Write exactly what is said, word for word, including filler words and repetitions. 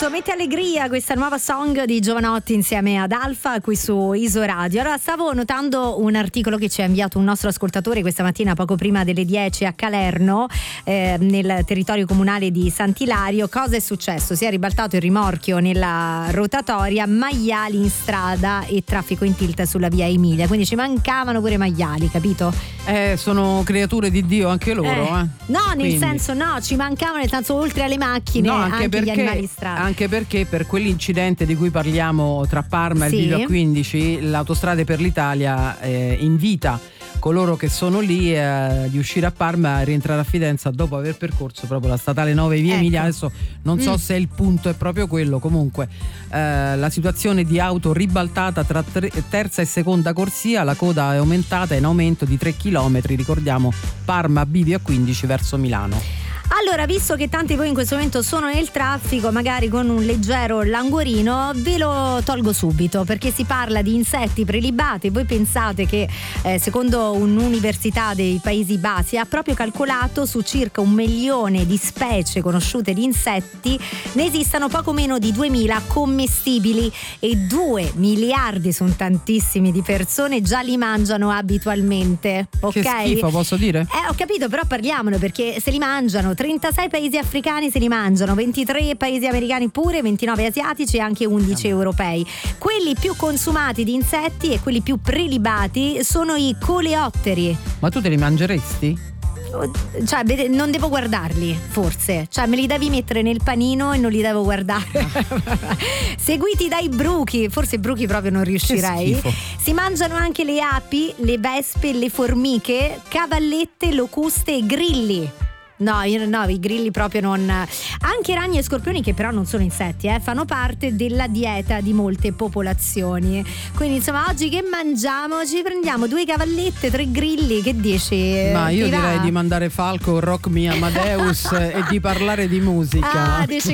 piaciuto, mette allegria questa nuova song di Giovanotti insieme ad Alfa qui su Iso Radio. Allora, stavo notando un articolo che ci ha inviato un nostro ascoltatore questa mattina poco prima delle dieci a Calerno, eh, nel territorio comunale di Sant'Ilario. Cosa è successo? Si è ribaltato il rimorchio nella rotatoria, maiali in strada e traffico in tilt sulla via Emilia, quindi ci mancavano pure maiali, capito? Eh, sono creature di Dio anche loro, eh. eh. No, nel Quindi. senso no, ci mancavano, nel senso oltre alle macchine, no, anche, anche perché, gli animali in strada. Anche perché per quell'incidente di cui parliamo tra Parma Sì. e il Bivio A quindici, l'Autostrade per l'Italia eh, invita coloro che sono lì eh, di uscire a Parma e rientrare a Fidenza dopo aver percorso proprio la statale nove via Ecco. Emilia. Adesso non so Mm. se il punto è proprio quello, comunque eh, la situazione di auto ribaltata tra tre, terza e seconda corsia, la coda è aumentata, è in aumento di tre chilometri, ricordiamo Parma Bivio A quindici verso Milano. Allora, visto che tanti di voi in questo momento sono nel traffico, magari con un leggero languorino, ve lo tolgo subito, perché si parla di insetti prelibati. Voi pensate che eh, secondo un'università dei Paesi Bassi ha proprio calcolato su circa un milione di specie conosciute di insetti ne esistano poco meno di duemila commestibili, e due miliardi, sono tantissimi, di persone già li mangiano abitualmente. Ok? Che schifo, posso dire? Eh, ho capito, però parliamone, perché se li mangiano trentasei paesi africani, se li mangiano ventitré paesi americani pure, ventinove asiatici e anche undici europei. Quelli più consumati di insetti e quelli più prelibati sono i coleotteri. Ma tu te li mangeresti? Cioè, vede- non devo guardarli, forse. Cioè, me li devi mettere nel panino e non li devo guardare. Seguiti dai bruchi, forse i bruchi proprio non riuscirei. Che schifo. Si mangiano anche le api, le vespe, le formiche, cavallette, locuste e grilli. No, io, no, i grilli proprio non. Anche ragni e scorpioni, che però non sono insetti, eh, fanno parte della dieta di molte popolazioni. Quindi insomma, oggi che mangiamo? Ci prendiamo due cavallette, tre grilli, che dici? Ma io Ti va? direi di mandare Falco, Rock Me Amadeus e di parlare di musica. Ah, dici